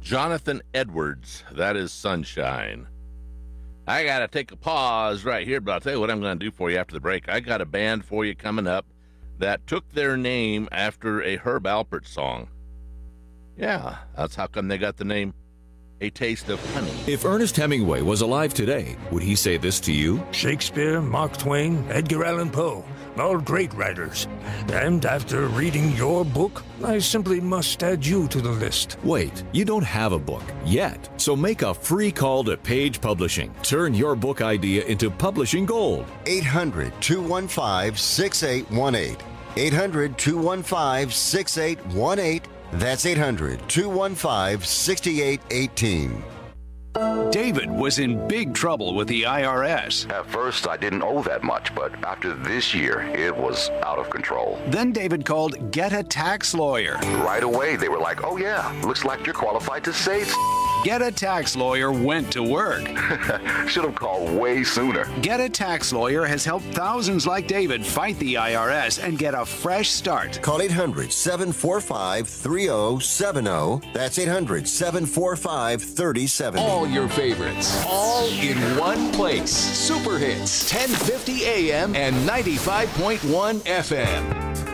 Jonathan Edwards. That is Sunshine. I got to take a pause right here, but I'll tell you what I'm going to do for you after the break. I got a band for you coming up that took their name after a Herb Alpert song. Yeah, that's how come they got the name A Taste of Honey. If Ernest Hemingway was alive today, would he say this to you? Shakespeare, Mark Twain, Edgar Allan Poe, all great writers. And after reading your book, I simply must add you to the list. Wait, you don't have a book yet, so make a free call to Page Publishing. Turn your book idea into publishing gold. 800-215-6818. 800-215-6818. That's 800-215-6818. David was in big trouble with the IRS. At first, I didn't owe that much, but after this year, it was out of control. Then David called Get a Tax Lawyer. Right away, they were like, oh yeah, looks like you're qualified to say Get a Tax Lawyer went to work. Should have called way sooner. Get a Tax Lawyer has helped thousands like David fight the IRS and get a fresh start. Call 800-745-3070. That's 800-745-3070. All your favorites, all in one place. Super Hits, 1050 AM and 95.1 FM.